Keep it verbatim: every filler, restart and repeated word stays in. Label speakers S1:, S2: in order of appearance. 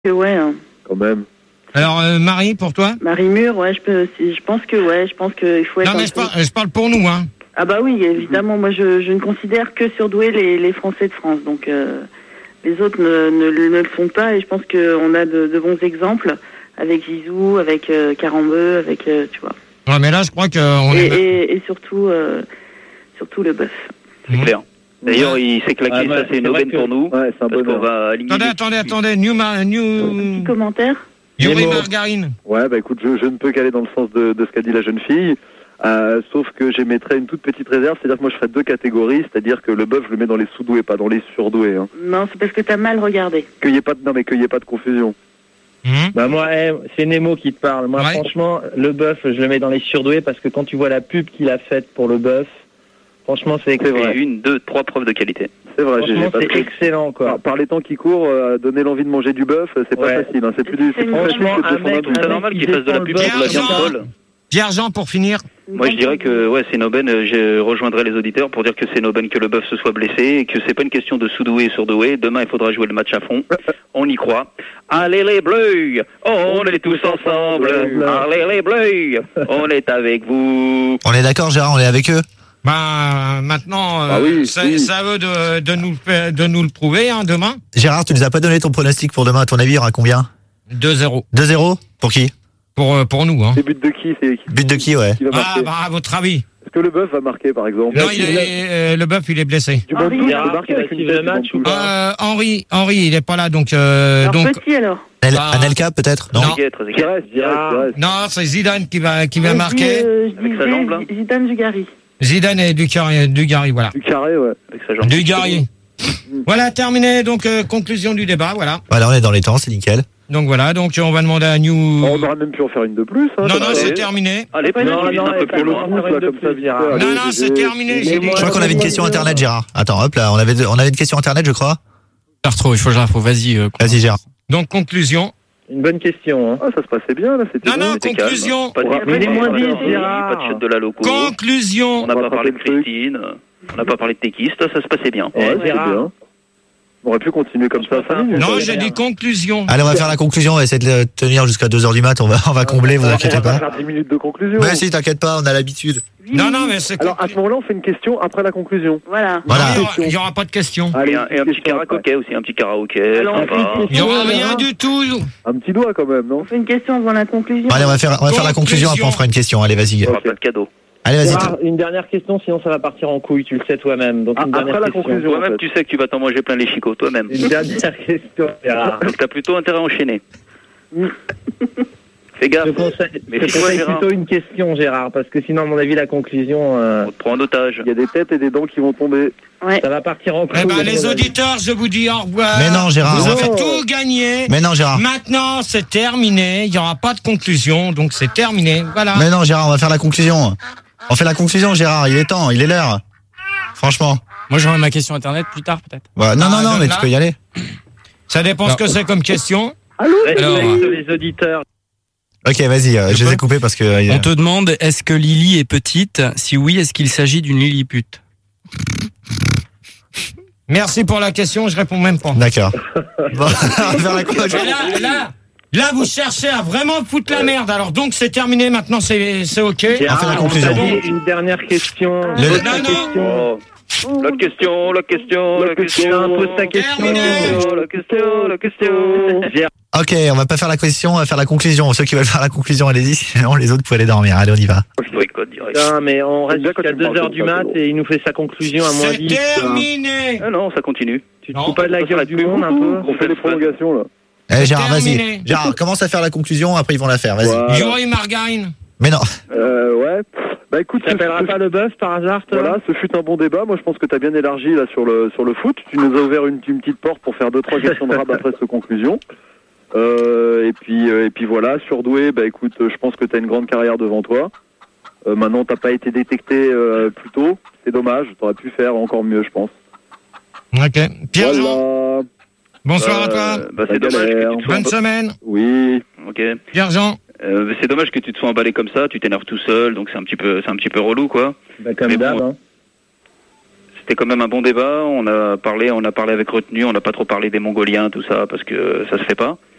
S1: Ouais. Hein.
S2: Quand même.
S3: Alors, euh, Marie, pour toi?
S1: Marie Mur, ouais, je, peux, je pense que ouais, je pense qu'il faut être...
S3: Non, mais je parle, je parle pour nous, hein.
S1: Ah bah oui, évidemment, moi je, je ne considère que surdoués les, les Français de France, donc euh, les autres ne, ne, ne le font pas, et je pense qu'on a de, de bons exemples, avec Zizou, avec euh, Carambeu, avec, euh, tu vois.
S3: Ouais, mais là, je crois qu'on
S1: et,
S3: est...
S1: Et, et surtout, euh, surtout le bœuf.
S4: C'est mmh. clair. D'ailleurs, il s'est claqué, ah, ouais, ça c'est une aubaine que... pour nous.
S2: Ouais, c'est un
S4: parce qu'on va aligner.
S3: Attendez, attendez, attendez, New... Ma... New...
S1: Un petit commentaire.
S3: Yuri Margarine.
S2: Ouais, bah écoute, je, je ne peux qu'aller dans le sens de, de ce qu'a dit la jeune fille, euh, sauf que j'émettrais une toute petite réserve, c'est-à-dire que moi je ferais deux catégories, c'est-à-dire que le bœuf je le mets dans les sous-doués, pas dans les surdoués. Hein.
S1: Non, c'est parce que t'as mal regardé.
S2: Qu'il y ait pas de, non mais qu'il y ait pas de confusion.
S5: Mmh. Bah moi, eh, c'est Nemo qui te parle. Moi, ouais. Franchement, le bœuf, je le mets dans les surdoués parce que quand tu vois la pub qu'il a faite pour le bœuf, franchement, c'est excellent.
S4: Une, deux, trois preuves de qualité.
S2: C'est vrai,
S5: franchement, c'est excellent, quoi.
S2: Par, par les temps qui courent, euh, donner l'envie de manger du bœuf, c'est pas ouais. facile. Hein. C'est plus du.
S1: C'est
S5: franchement, un mec,
S4: c'est normal qu'il fasse de la pub pour la viande folle.
S3: Pierre-Jean, pour finir.
S4: Moi, je dirais que ouais, c'est une aubaine. Je rejoindrai les auditeurs pour dire que c'est une aubaine que le bœuf se soit blessé et que c'est pas une question de sous-doué et surdoué. Demain, il faudra jouer le match à fond. On y croit. Allez les Bleus, on est tous ensemble. Allez les Bleus, on est avec vous.
S6: On est d'accord, Gérard, on est avec eux.
S3: Bah maintenant,
S2: ah oui,
S3: ça,
S2: oui.
S3: ça veut de, de, nous, de nous le prouver, hein, demain.
S6: Gérard, tu nous as pas donné ton pronostic pour demain, à ton avis, il y aura combien?
S3: deux zéro.
S6: deux zéro? Pour qui?
S3: Pour, pour nous, hein.
S2: C'est but de qui? C'est qui
S6: but de qui, ouais.
S2: Qui va
S3: ah, bah, à votre avis.
S2: Est-ce que le bœuf va marquer, par exemple?
S3: Non, il est, euh, le bœuf, il est blessé.
S2: Du Henri, il va marquer avec une le match ou
S3: pas? euh, Henri, Henri, il est pas là, donc... Euh,
S1: alors
S3: donc
S1: petit, alors
S6: El, bah, Anelka, peut-être? Non,
S3: non.
S2: Direct,
S3: non, c'est Zidane qui va, qui va
S1: je
S3: marquer.
S1: Dis, euh, je
S4: avec sa jambe, là.
S1: Zidane Dugarry.
S3: Zidane et Dugarry, Dugarry, voilà.
S2: Dugarry, ouais.
S4: Avec sa jambe.
S3: Dugarry. Voilà, terminé, donc euh, conclusion du débat, voilà.
S6: Voilà, on est dans les temps, c'est nickel.
S3: Donc voilà, donc on va demander à New...
S2: On aurait même pu en faire une de plus. Hein,
S3: non, non, c'est terminé.
S4: Allez,
S5: non, non, non,
S4: un peu plus loin.
S3: Non, non, c'est terminé.
S6: Je crois qu'on avait une question internet, Gérard. Attends, hop là, on avait, on avait une question internet, je crois.
S7: Je retrouve, il faut que je la retrouve, vas-y. Euh,
S6: vas-y, Gérard.
S3: Donc, conclusion.
S5: Une bonne question. Hein.
S2: Ah, ça se passait bien, là. C'était
S3: non, non, conclusion.
S4: Pas
S5: de moins dix, Gérard.
S4: Pas de chute de la loco.
S3: Conclusion.
S4: On n'a pas parlé de Christine. On n'a pas parlé de Téquiste, ça se passait bien.
S2: Ouais, Gérard. On aurait pu continuer comme ça. ça
S3: non, j'ai dit conclusion.
S6: Allez, on va faire la conclusion. On va essayer de tenir jusqu'à deux heures du mat. On va, on va combler, vous inquiétez pas.
S2: On va faire dix minutes de conclusion.
S6: Mais si, t'inquiète pas, on a l'habitude.
S3: Non, non, mais c'est...
S2: Alors, à ce moment-là, on fait une question après la conclusion.
S1: Voilà.
S6: Voilà.
S3: Il n'y aura pas de question.
S4: Allez, et un, et un petit karaoké aussi, un petit karaoké.
S3: Il n'y aura rien du tout.
S2: Un petit doigt quand même, non?
S1: On fait une question avant la conclusion.
S6: Allez, on va faire, on va faire la conclusion, après on fera une question. Allez, vas-y.
S4: On fera pas de cadeau.
S6: Allez, vas-y.
S5: Ah, une dernière question, sinon ça va partir en couille, tu le sais toi-même. Donc,
S2: ah,
S5: une
S2: après
S5: dernière
S2: la
S5: question.
S2: conclusion.
S4: Toi-même, tu sais que tu vas t'en manger plein les chicots, toi-même.
S5: Une dernière question, Gérard.
S4: Donc, t'as plutôt intérêt à enchaîner. Fais gaffe.
S5: Je conseille,
S4: mais
S5: je conseille plutôt une question, Gérard, parce que sinon, à mon avis, la conclusion... Euh...
S4: On te prend en otage.
S2: Il y a des têtes et des dents qui vont tomber.
S1: Ouais.
S5: Ça va partir en couille.
S3: Eh ben, les auditeurs, je vous dis au revoir.
S6: Mais non, Gérard.
S3: Vous
S6: non.
S3: avez tout gagné.
S6: Mais non, Gérard.
S3: Maintenant, c'est terminé. Il n'y aura pas de conclusion, donc c'est terminé. Voilà.
S6: Mais non, Gérard, on va faire la conclusion. On fait la conclusion, Gérard. Il est temps, il est l'heure. Franchement.
S7: Moi, j'aurai ma question internet plus tard, peut-être.
S6: Ouais, non,
S3: ah,
S6: non, non, mais
S3: là.
S6: tu peux y aller.
S3: Ça dépend ce que c'est comme question.
S5: Allô,
S3: alors,
S5: les auditeurs.
S6: Ok, vas-y, euh, je les ai coupés parce que... Euh,
S7: On te demande, est-ce que Lily est petite? Si oui, est-ce qu'il s'agit d'une Lillipute?
S3: Merci pour la question, je réponds même pas.
S6: D'accord. Bon, on va faire la conclusion.
S3: Là, là, là, vous cherchez à vraiment foutre la merde. Alors donc, c'est terminé, maintenant, c'est, c'est ok.
S6: On fait la conclusion.
S5: Une dernière question.
S6: Le...
S5: Pose
S3: non,
S5: ta
S3: non.
S5: question.
S4: Oh. La question, la question, la question,
S5: pose ta question.
S4: La question, la question.
S6: Ok, on va pas faire la question, on va faire la conclusion. Ceux qui veulent faire la conclusion, allez-y, sinon les autres, vous pouvez aller dormir. Allez, on y va.
S5: Non, mais on reste jusqu'à deux heures du mat et il nous fait sa conclusion à moins dix.
S3: C'est terminé.
S4: Ah non, ça continue.
S5: Tu te fous pas de la gueule du monde un peu?
S2: On fait les prolongations, là.
S6: Eh, Gérard,
S3: terminé.
S6: vas-y. Gérard, commence à faire la conclusion, après ils vont la faire, vas-y.
S2: Voilà.
S3: Yuri Margarine.
S6: Mais non.
S2: Euh, ouais. Bah écoute,
S5: Tu t'appelleras pas le bœuf par hasard, toi?
S2: Voilà, ce fut un bon débat. Moi, je pense que tu as bien élargi là sur le sur le foot. Tu nous as ouvert une, une petite porte pour faire deux trois questions de rab après cette conclusion. Euh, et puis euh, et puis voilà, surdoué. Bah écoute, je pense que tu as une grande carrière devant toi. Euh, maintenant, t'as pas été détecté euh, plus tôt. C'est dommage. T'aurais pu faire encore mieux, je pense.
S3: Ok. Pierre-Jean.
S2: Voilà.
S3: Bonsoir
S4: euh,
S3: à toi.
S4: Bah c'est dommage que tu te sois
S3: Bonne semaine.
S2: Oui.
S4: Ok.
S3: Pierre-Jean.
S4: Euh, c'est dommage que tu te sois emballé comme ça, tu t'énerves tout seul, donc c'est un petit peu, c'est un petit peu relou, quoi.
S5: Bah, comme
S4: Mais
S5: d'hab,
S4: bon,
S5: hein.
S4: C'était quand même un bon débat. On a parlé, on a parlé avec retenue. On n'a pas trop parlé des Mongoliens, tout ça, parce que ça se fait pas.